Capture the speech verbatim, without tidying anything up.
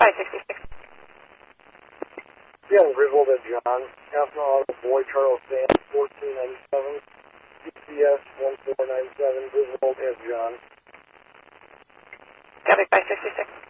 five sixty-six. Yeah, Griswold at John. Alpha Auto Boy Charles Sam, fourteen ninety-seven. C C S one four nine seven, Griswold at John. Copy five sixty-six.